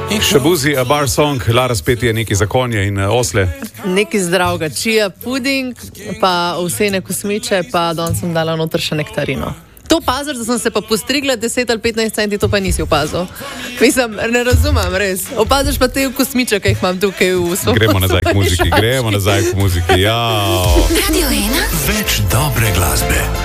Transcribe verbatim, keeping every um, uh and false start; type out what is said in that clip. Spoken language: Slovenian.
Shabuzi, a bar song, Lara spet je neki za konje in osle. Neki zdravga, čija puding, pa vsene kosmiče, pa danes sem dala noter še nektarino. To paziš, da sem se pa postrigla deset ali petnajst centi, to pa nisi opazil. Mislim, ne razumem, res. Opaziš pa te kosmiče, ki jih imam tukaj v svojem. Gremo nazaj k muziki, gremo nazaj k muziki, jao. Radio ena. Več dobre glasbe.